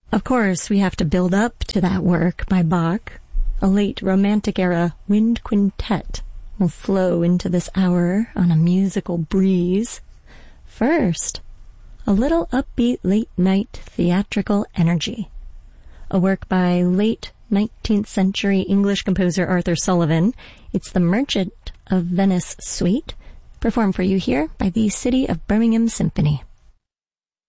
Of course, we have to build up to that work by Bach. A late Romantic-era wind quintet will flow into this hour on a musical breeze. First, a little upbeat late-night theatrical energy. A work by late 19th century English composer Arthur Sullivan. It's the Merchant of Venice Suite, performed for you here by the City of Birmingham Symphony.